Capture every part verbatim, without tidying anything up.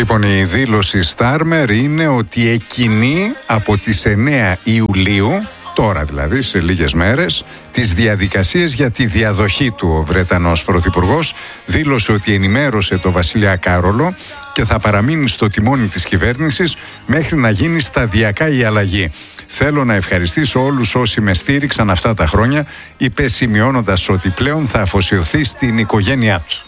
Λοιπόν, η δήλωση Στάρμερ είναι ότι εκκινεί από τις εννέα Ιουλίου, τώρα δηλαδή σε λίγες μέρες, τις διαδικασίες για τη διαδοχή του. Ο Βρετανός Πρωθυπουργός δήλωσε ότι ενημέρωσε το Βασιλιά Κάρολο και θα παραμείνει στο τιμόνι της κυβέρνησης μέχρι να γίνει σταδιακά η αλλαγή. Θέλω να ευχαριστήσω όλους όσοι με στήριξαν αυτά τα χρόνια, είπε, σημειώνοντας ότι πλέον θα αφοσιωθεί στην οικογένειά του.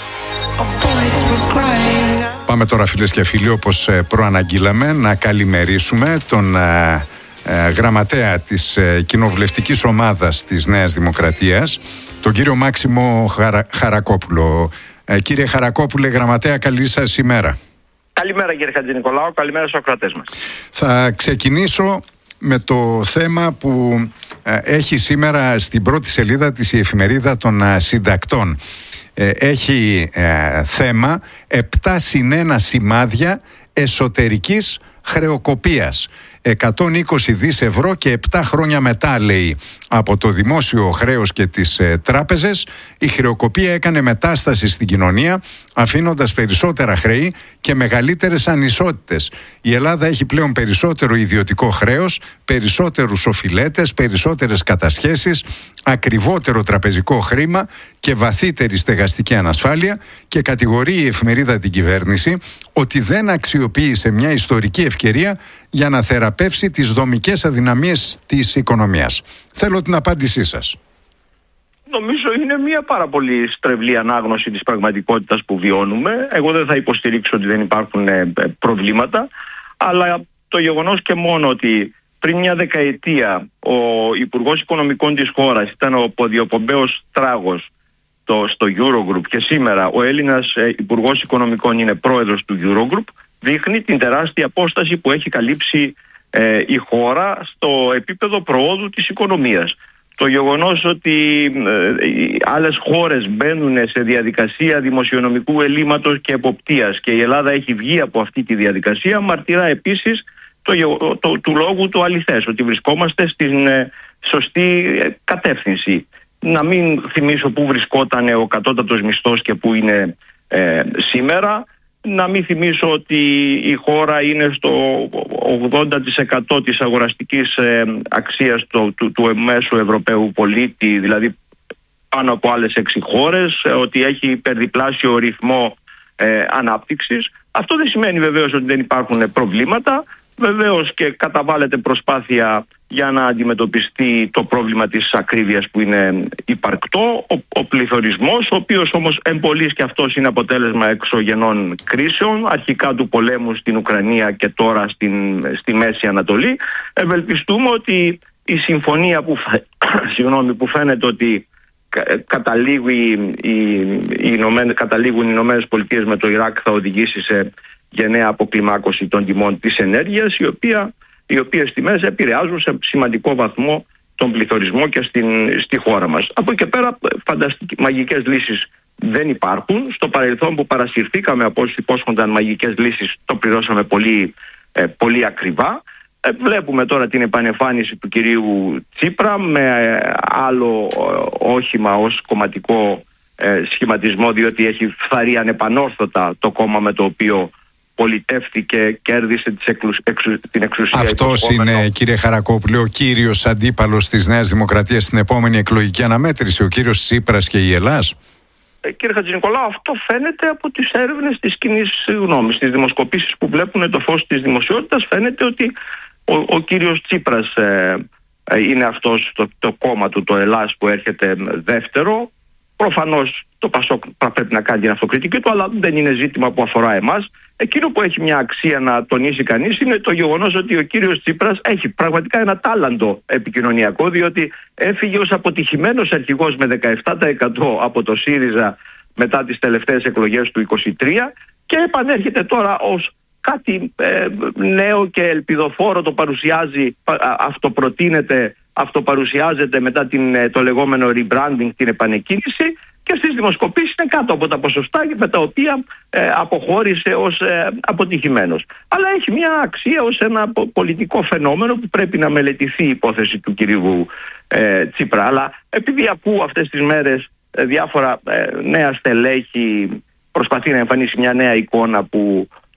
Πάμε τώρα, φίλες και φίλοι, όπως προαναγγείλαμε, να καλημερίσουμε τον ε, ε, γραμματέα της ε, κοινοβουλευτικής ομάδας της Νέας Δημοκρατίας, τον κύριο Μάξιμο Χαρα, Χαρακόπουλο. Ε, κύριε Χαρακόπουλε, γραμματέα, καλή σας ημέρα. Καλημέρα κύριε Χατζηνικολάου, καλημέρα στους ακροατές μας. Θα ξεκινήσω με το θέμα που ε, έχει σήμερα στην πρώτη σελίδα της η εφημερίδα των ε, συντακτών. Ε, έχει ε, θέμα επτά συν ένα σημάδια εσωτερικής χρεοκοπίας. εκατόν είκοσι δισεκατομμύρια ευρώ και επτά χρόνια μετά, λέει, από το δημόσιο χρέος και τις ε, τράπεζες, η χρεοκοπία έκανε μετάσταση στην κοινωνία, αφήνοντας περισσότερα χρέη και μεγαλύτερες ανισότητες. Η Ελλάδα έχει πλέον περισσότερο ιδιωτικό χρέος, περισσότερους οφειλέτες, περισσότερες κατασχέσεις, ακριβότερο τραπεζικό χρήμα και βαθύτερη στεγαστική ανασφάλεια, και κατηγορεί η εφημερίδα την κυβέρνηση ότι δεν αξιοποίησε μια ιστορική ευκαιρία για να θεραπεύσει τις δομικές αδυναμίες της οικονομίας. Θέλω την απάντησή σας. Νομίζω είναι μια πάρα πολύ στρεβλή ανάγνωση της πραγματικότητας που βιώνουμε. Εγώ δεν θα υποστηρίξω ότι δεν υπάρχουν προβλήματα, αλλά το γεγονός και μόνο ότι πριν μια δεκαετία ο Υπουργός Οικονομικών της χώρας ήταν ο ποδιοπομπαίος τράγος το, στο Eurogroup και σήμερα ο Έλληνας Υπουργός Οικονομικών είναι πρόεδρος του Eurogroup, δείχνει την τεράστια απόσταση που έχει καλύψει ε, η χώρα στο επίπεδο προόδου της οικονομίας. Το γεγονός ότι ε, οι άλλες χώρες μπαίνουν σε διαδικασία δημοσιονομικού ελλείμματος και εποπτείας και η Ελλάδα έχει βγει από αυτή τη διαδικασία μαρτυρά επίσης το, το, το, του λόγου του αληθές, ότι βρισκόμαστε στην ε, σωστή ε, κατεύθυνση. Να μην θυμίσω πού βρισκόταν ο κατώτατος μισθός και πού είναι ε, σήμερα. Να μην θυμίσω ότι η χώρα είναι στο ογδόντα τοις εκατό της αγοραστικής ε, αξίας του, του, του μέσου Ευρωπαίου πολίτη, δηλαδή πάνω από άλλες έξι χώρες, ε, ότι έχει υπερδιπλάσιο ρυθμό ε, ανάπτυξης. Αυτό δεν σημαίνει βεβαίως ότι δεν υπάρχουν προβλήματα. Βεβαίως και καταβάλλεται προσπάθεια για να αντιμετωπιστεί το πρόβλημα της ακρίβειας που είναι υπαρκτό, ο, ο πληθωρισμός, ο οποίος όμως εμπολής και αυτός είναι αποτέλεσμα εξωγενών κρίσεων, αρχικά του πολέμου στην Ουκρανία και τώρα στην, στη Μέση Ανατολή. Ευελπιστούμε ότι η συμφωνία που, συγγνώμη, που φαίνεται ότι καταλήγει οι, οι, οι, καταλήγουν οι Ηνωμένες Πολιτείες με το Ιράκ θα οδηγήσει σε γενναία αποκλιμάκωση των τιμών της ενέργειας, η οποία, οι οποίες τιμές επηρεάζουν σε σημαντικό βαθμό τον πληθωρισμό και στην, στη χώρα μας. Από εκεί και πέρα φανταστικές μαγικές λύσεις δεν υπάρχουν. Στο παρελθόν που παρασυρθήκαμε από όσοι υπόσχονταν μαγικές λύσεις, το πληρώσαμε πολύ, ε, πολύ ακριβά. Ε, βλέπουμε τώρα την επανεμφάνιση του κυρίου Τσίπρα με ε, άλλο ε, όχημα ως κομματικό ε, σχηματισμό, διότι έχει φθαρεί ανεπανόρθωτα το κόμμα με το οποίο πολιτεύτηκε, κέρδισε τις εκλου, εξου, την εξουσία. Αυτός είναι, κύριε Χαρακόπουλε, ο κύριος αντίπαλος της Νέας Δημοκρατίας στην επόμενη εκλογική αναμέτρηση, ο κύριος Τσίπρας και η Ελλάς. Ε, κύριε Χατζηνικολάου, αυτό φαίνεται από τις έρευνες της κοινής γνώμης, τις δημοσκοπήσεις που βλέπουν το φως της δημοσιότητας. Φαίνεται ότι ο, ο κύριος Τσίπρας ε, ε, είναι αυτός το, το κόμμα του, το Ελλάς, που έρχεται δεύτερο. Προφανώς το ΠΑΣΟΚ πρέπει να κάνει την αυτοκριτική του, αλλά δεν είναι ζήτημα που αφορά εμάς. Εκείνο που έχει μια αξία να τονίσει κανείς είναι το γεγονός ότι ο κύριος Τσίπρας έχει πραγματικά ένα τάλαντο επικοινωνιακό, διότι έφυγε ως αποτυχημένος αρχηγός με δεκαεπτά τοις εκατό από το ΣΥΡΙΖΑ μετά τις τελευταίες εκλογές του είκοσι τρία και επανέρχεται τώρα ως κάτι ε, νέο και ελπιδοφόρο, το παρουσιάζει, αυτοπροτείνεται, αυτοπαρουσιάζεται μετά την, το λεγόμενο rebranding, την επανεκκίνηση, και στις δημοσκοπήσεις είναι κάτω από τα ποσοστά με τα οποία ε, αποχώρησε ως ε, αποτυχημένος. Αλλά έχει μια αξία ως ένα πολιτικό φαινόμενο που πρέπει να μελετηθεί η υπόθεση του κυρίου ε, Τσίπρα. Αλλά επειδή ακούω αυτές τις μέρες ε, διάφορα ε, νέα στελέχη, προσπαθεί να εμφανίσει μια νέα εικόνα που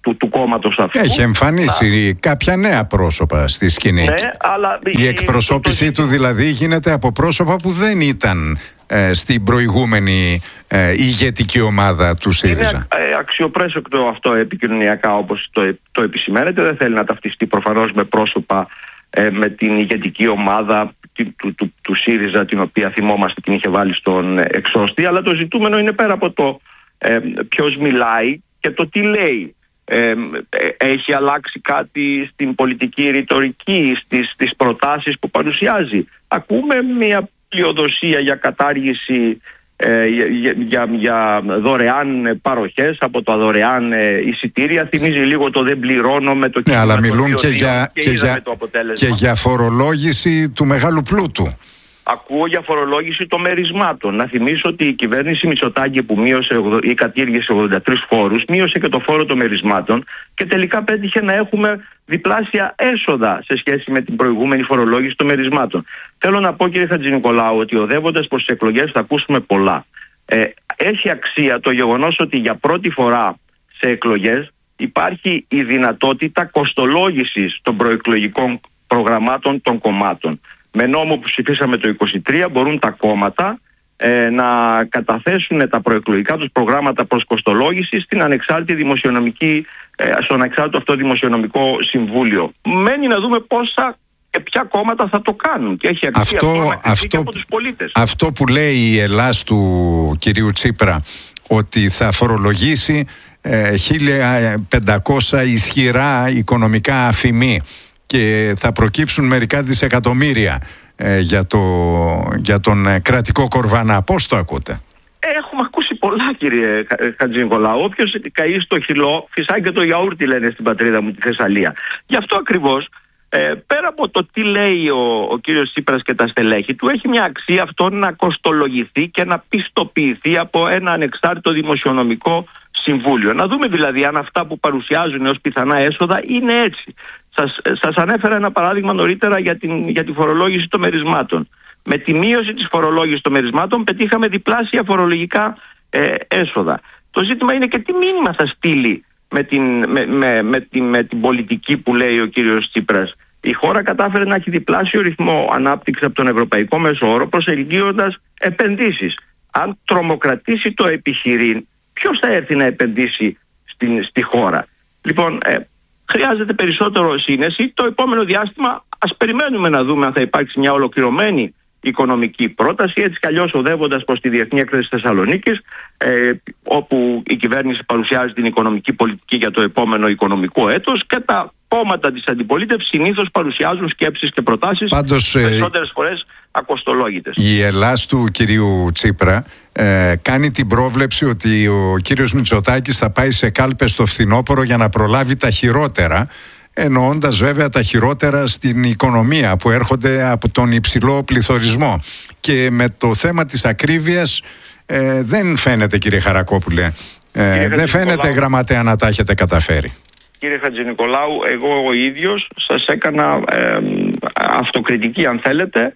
του, του κόμματος αυτού. Έχει εμφανίσει Α. κάποια νέα πρόσωπα στη σκηνή. Ναι, αλλά η εκπροσώπησή το... του δηλαδή γίνεται από πρόσωπα που δεν ήταν ε, στην προηγούμενη ε, ηγετική ομάδα του ΣΥΡΙΖΑ. Είναι ε, αξιοπρέπευτο αυτό επικοινωνιακά, όπως το, το επισημαίνεται. Δεν θέλει να ταυτιστεί προφανώς με πρόσωπα ε, με την ηγετική ομάδα του, του, του, του ΣΥΡΙΖΑ, την οποία θυμόμαστε την είχε βάλει στον εξώστη. Αλλά το ζητούμενο είναι πέρα από το ε, ποιος μιλάει και το τι λέει. Ε, έχει αλλάξει κάτι στην πολιτική ρητορική, στις, στις προτάσεις που παρουσιάζει. Ακούμε μια πλειοδοσία για κατάργηση, ε, για, για, για δωρεάν παροχές από τα δωρεάν ε, εισιτήρια. Θυμίζει λίγο το δεν πληρώνω με το ναι, αλλά μιλούν και, για, και, και, για, το και για φορολόγηση του μεγάλου πλούτου. Ακούω για φορολόγηση των μερισμάτων. Να θυμίσω ότι η κυβέρνηση Μητσοτάκη που μείωσε ή κατήργησε ογδόντα τρεις φόρους, μείωσε και το φόρο των μερισμάτων και τελικά πέτυχε να έχουμε διπλάσια έσοδα σε σχέση με την προηγούμενη φορολόγηση των μερισμάτων. Θέλω να πω, κύριε Χατζηνικολάου, ότι οδεύοντας προς τις εκλογές θα ακούσουμε πολλά. Ε, έχει αξία το γεγονός ότι για πρώτη φορά σε εκλογές υπάρχει η δυνατότητα κοστολόγησης των προεκλογικών προγραμμάτων των κομμάτων. Με νόμο που ψηφίσαμε το είκοσι τρία μπορούν τα κόμματα ε, να καταθέσουν τα προεκλογικά τους προγράμματα προς κοστολόγηση στην ανεξάρτητη δημοσιονομική, ε, στον ανεξάρτητο αυτό δημοσιονομικό συμβούλιο. Μένει να δούμε πόσα και ποια κόμματα θα το κάνουν και έχει αξία αυτό, αυτό, και από τους πολίτες. Αυτό που λέει η Ελλάς του κυρίου Τσίπρα, ότι θα φορολογήσει ε, χίλια πεντακόσια ισχυρά οικονομικά αφημί και θα προκύψουν μερικά δισεκατομμύρια ε, για, το, για τον ε, κρατικό κορβανά. Πώς το ακούτε? Έχουμε ακούσει πολλά, κύριε Χατζηνικολάου. Όποιος καεί στο χυλό φυσάει και το γιαούρτι, λένε στην πατρίδα μου, τη Θεσσαλία. Γι' αυτό ακριβώς, ε, πέρα από το τι λέει ο, ο κύριος Τσίπρας και τα στελέχη του, έχει μια αξία αυτό να κοστολογηθεί και να πιστοποιηθεί από ένα ανεξάρτητο δημοσιονομικό συμβούλιο. Να δούμε δηλαδή αν αυτά που παρουσιάζουν ως πιθανά έσοδα είναι έτσι. Σας, σας ανέφερα ένα παράδειγμα νωρίτερα για, την, για τη φορολόγηση των μερισμάτων. Με τη μείωση της φορολόγησης των μερισμάτων πετύχαμε διπλάσια φορολογικά ε, έσοδα. Το ζήτημα είναι και τι μήνυμα θα στείλει με την, με, με, με, την, με την πολιτική που λέει ο κύριος Τσίπρας. Η χώρα κατάφερε να έχει διπλάσιο ρυθμό ανάπτυξη από τον ευρωπαϊκό μέσο όρο, προσελκύοντας επενδύσεις. Αν τρομοκρατήσει το επιχειρήν, ποιος θα έρθει να επενδύσει στην, στη χώρα? Λοιπόν, ε, χρειάζεται περισσότερο σύνεση. Το επόμενο διάστημα ας περιμένουμε να δούμε αν θα υπάρξει μια ολοκληρωμένη οικονομική πρόταση, έτσι κι αλλιώς οδεύοντας προς τη Διεθνή Έκθεση Θεσσαλονίκης, ε, όπου η κυβέρνηση παρουσιάζει την οικονομική πολιτική για το επόμενο οικονομικό έτος και τα κόμματα της αντιπολίτευσης συνήθως παρουσιάζουν σκέψεις και προτάσεις, πάντως, περισσότερες φορές ακοστολόγητες. Η Ελλάς του κυρίου Τσίπρα ε, κάνει την πρόβλεψη ότι ο κύριος Μητσοτάκης θα πάει σε κάλπες στο φθινόπωρο για να προλάβει τα χειρότερα, εννοώντας βέβαια τα χειρότερα στην οικονομία που έρχονται από τον υψηλό πληθωρισμό. Και με το θέμα της ακρίβειας ε, δεν φαίνεται, κύριε Χαρακόπουλε, ε, δεν φαίνεται, γραμματέα, να τα έχετε καταφέρει. Κύριε Χατζηνικολάου, εγώ ο ίδιος σας έκανα ε, αυτοκριτική, αν θέλετε,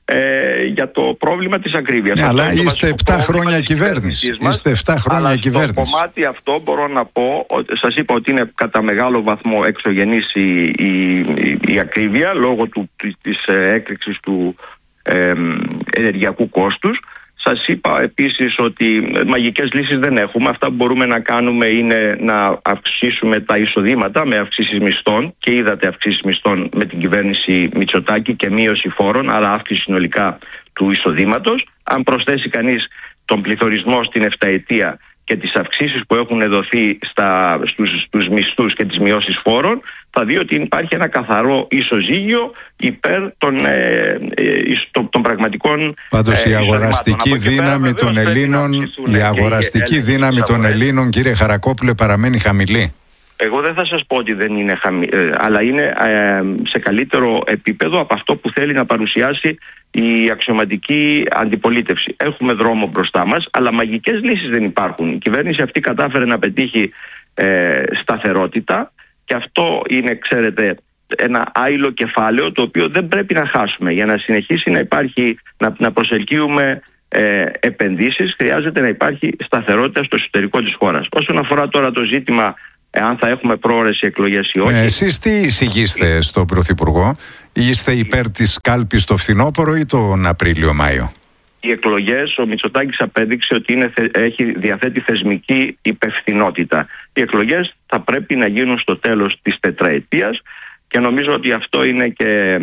ε, για το πρόβλημα της ακρίβειας. Ναι, αλλά είστε επτά χρόνια κυβέρνηση. Είστε επτά χρόνια κυβέρνηση. Στο κομμάτι αυτό μπορώ να πω, ότι σας είπα ότι είναι κατά μεγάλο βαθμό εξωγενής η, η, η, η ακρίβεια λόγω του, της έκρηξης του ε, ενεργειακού κόστους. Σας είπα επίσης ότι μαγικές λύσεις δεν έχουμε. Αυτά που μπορούμε να κάνουμε είναι να αυξήσουμε τα εισοδήματα με αυξήσεις μισθών, και είδατε αυξήσεις μισθών με την κυβέρνηση Μητσοτάκη και μείωση φόρων, άρα αύξηση συνολικά του εισοδήματος. Αν προσθέσει κανείς τον πληθωρισμό στην εφταετία και τις αυξήσεις που έχουν δοθεί στα, στους, στους μισθούς και τις μειώσεις φόρων, θα δει ότι υπάρχει ένα καθαρό ισοζύγιο υπέρ των, ε, ε, των, των πραγματικών. Πάντως ε, η αγοραστική δύναμη των Ελλήνων, η αγοραστική δύναμη των Ελλήνων, κύριε Χαρακόπουλε, παραμένει χαμηλή. Εγώ δεν θα σας πω ότι δεν είναι χαμηλή, αλλά είναι ε, σε καλύτερο επίπεδο από αυτό που θέλει να παρουσιάσει η αξιωματική αντιπολίτευση. Έχουμε δρόμο μπροστά μας, αλλά μαγικές λύσεις δεν υπάρχουν. Η κυβέρνηση αυτή κατάφερε να πετύχει ε, σταθερότητα, και αυτό είναι, ξέρετε, ένα άειλο κεφάλαιο το οποίο δεν πρέπει να χάσουμε. Για να συνεχίσει να υπάρχει, να, να προσελκύουμε ε, επενδύσεις, χρειάζεται να υπάρχει σταθερότητα στο εσωτερικό της χώρας. Όσον αφορά τώρα το ζήτημα αν θα έχουμε πρόορες εκλογές ή όχι. Ε, εσείς τι εισηγείστε στον Πρωθυπουργό? Είστε υπέρ της κάλπης το φθινόπωρο ή τον Απρίλιο-Μάιο? Οι εκλογές, ο Μητσοτάκης απέδειξε ότι είναι, έχει, διαθέτει θεσμική υπευθυνότητα. Οι εκλογές θα πρέπει να γίνουν στο τέλος της τετραετίας και νομίζω ότι αυτό είναι και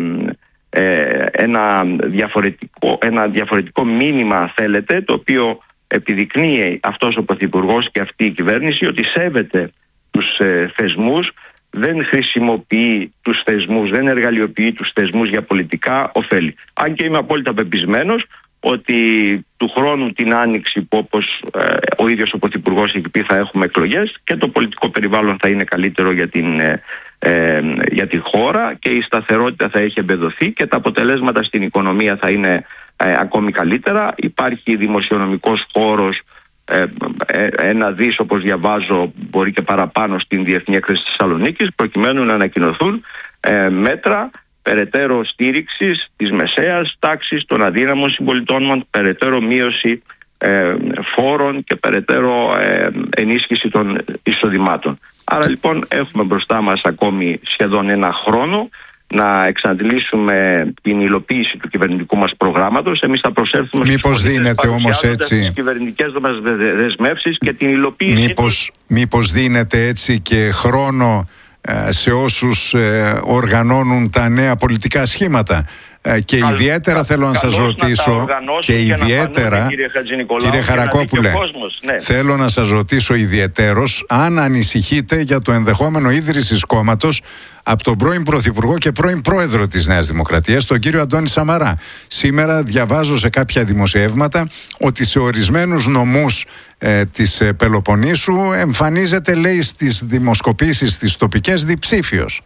ε, ένα, διαφορετικό, ένα διαφορετικό μήνυμα, θέλετε, το οποίο επιδεικνύει αυτός ο Πρωθυπουργός και αυτή η κυβέρνηση ότι σέβεται τους ε, θεσμούς, δεν χρησιμοποιεί τους θεσμούς, δεν εργαλειοποιεί τους θεσμούς για πολιτικά ωφέλη. Αν και είμαι απόλυτα πεπισμένος ότι του χρόνου την Άνοιξη, που όπως ε, ο ίδιος ο Πρωθυπουργός έχει πει θα έχουμε εκλογές, και το πολιτικό περιβάλλον θα είναι καλύτερο για την, ε, ε, για τη χώρα και η σταθερότητα θα έχει εμπεδοθεί και τα αποτελέσματα στην οικονομία θα είναι ε, ακόμη καλύτερα. Υπάρχει δημοσιονομικός χώρος, ε, ε, ένα δις όπως διαβάζω, μπορεί και παραπάνω, στην Διεθνή Έκθεση της Θεσσαλονίκης, προκειμένου να ανακοινωθούν ε, μέτρα περαιτέρω στήριξης της μεσαίας τάξης, των αδύναμων συμπολιτών μας, περαιτέρω μείωση ε, φόρων και περαιτέρω ε, ενίσχυση των εισοδημάτων. Άρα λοιπόν έχουμε μπροστά μας ακόμη σχεδόν ένα χρόνο να εξαντλήσουμε την υλοποίηση του κυβερνητικού μας προγράμματος. Εμείς θα προσέλθουμε μήπως δίνεται όμως έτσι τις κυβερνητικές μας δεσμεύσεις και την υλοποίηση. Μήπως, μήπως δίνεται έτσι και χρόνο σε όσους ε, οργανώνουν τα νέα πολιτικά σχήματα ε, και Καλ, ιδιαίτερα κα, θέλω να σας ρωτήσω να και ιδιαίτερα φανούν, κύριε, κύριε Χαρακόπουλε, ναι. θέλω να σας ρωτήσω ιδιαιτέρως αν ανησυχείτε για το ενδεχόμενο ίδρυσης κόμματος από τον πρώην Πρωθυπουργό και πρώην Πρόεδρο της Νέας Δημοκρατίας, τον κύριο Αντώνη Σαμαρά. Σήμερα διαβάζω σε κάποια δημοσιεύματα ότι σε ορισμένους νομούς ε, της ε, Πελοποννήσου εμφανίζεται, λέει, στις δημοσκοπήσεις τις τοπικές διψήφιος.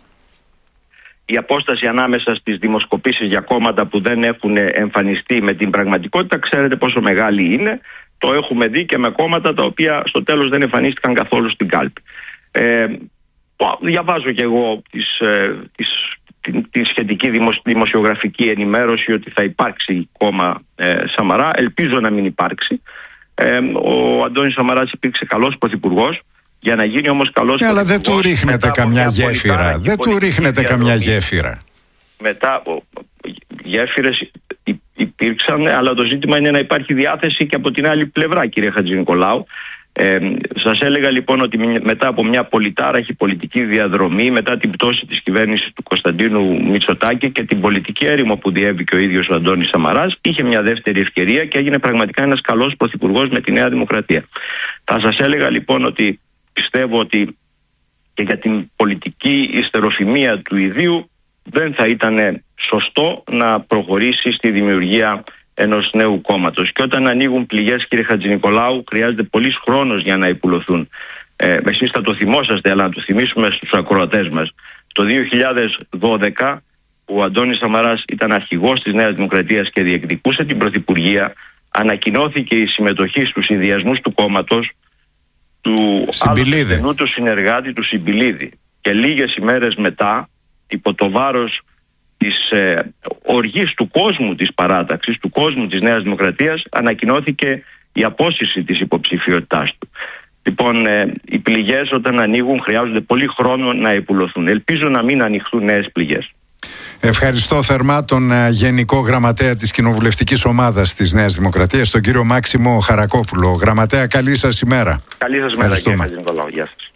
Η απόσταση ανάμεσα στις δημοσκοπήσεις για κόμματα που δεν έχουν εμφανιστεί με την πραγματικότητα, ξέρετε πόσο μεγάλη είναι. Το έχουμε δει και με κόμματα τα οποία στο τέλος δεν εμφανίστηκαν καθόλου στην κάλπη. Ε, διαβάζω και εγώ τις, ε, τις, την, την σχετική δημοσ, δημοσιογραφική ενημέρωση ότι θα υπάρξει κόμμα ε, Σαμαρά. Ελπίζω να μην υπάρξει. Ε, ο Αντώνης Σαμαράς υπήρξε καλός πρωθυπουργός. Για να γίνει όμως καλός ναι, αλλά δεν του ρίχνετε καμιά γέφυρα. Δεν του ρίχνετε καμιά γέφυρα. Μετά γέφυρες υπήρξαν, αλλά το ζήτημα είναι να υπάρχει διάθεση και από την άλλη πλευρά, κύριε Χατζηνικολάου. Ε, σας έλεγα λοιπόν ότι μετά από μια πολυτάραχη πολιτική διαδρομή, μετά την πτώση της κυβέρνησης του Κωνσταντίνου Μητσοτάκη και την πολιτική έρημο που διέβηκε ο ίδιος ο Αντώνης Σαμαράς, είχε μια δεύτερη ευκαιρία και έγινε πραγματικά ένας καλός πρωθυπουργός με τη Νέα Δημοκρατία. Θα σας έλεγα λοιπόν ότι πιστεύω ότι και για την πολιτική ιστεροφημία του ιδίου δεν θα ήταν σωστό να προχωρήσει στη δημιουργία ενός νέου κόμματος. Και όταν ανοίγουν πληγές, κύριε Χατζηνικολάου, χρειάζεται πολύς χρόνος για να υπουλωθούν. Ε, εσείς θα το θυμόσαστε, αλλά να το θυμίσουμε στους ακροατές μας. Το δύο χιλιάδες δώδεκα, που ο Αντώνης Σαμαράς ήταν αρχηγός της Νέας Δημοκρατίας και διεκδικούσε την πρωθυπουργία, ανακοινώθηκε η συμμετοχή στους συνδυασμούς του κόμματος του άλλου του συνεργάτη του Συμπιλίδη. Και λίγες ημέρες μετά, υπό το βάρος της ε, οργής του κόσμου της παράταξης, του κόσμου της Νέας Δημοκρατίας, ανακοινώθηκε η απόσυρση της υποψηφιότητάς του. Λοιπόν, ε, οι πληγές όταν ανοίγουν χρειάζονται πολύ χρόνο να υπουλωθούν. Ελπίζω να μην ανοιχθούν νέες πληγές. Ευχαριστώ θερμά τον uh, Γενικό Γραμματέα της Κοινοβουλευτικής Ομάδας της Νέας Δημοκρατίας, τον κύριο Μάξιμο Χαρακόπουλο. Γραμματέα, καλή σας ημέρα. Καλή σας ημέρα, κύριε Χατζηνικολάου. Γεια σας.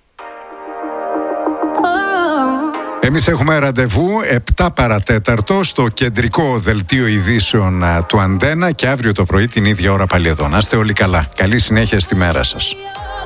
Εμείς έχουμε ραντεβού επτά παρατέταρτο στο κεντρικό δελτίο ειδήσεων uh, του Αντένα και αύριο το πρωί την ίδια ώρα πάλι εδώ. Να είστε όλοι καλά. Καλή συνέχεια στη μέρα σας.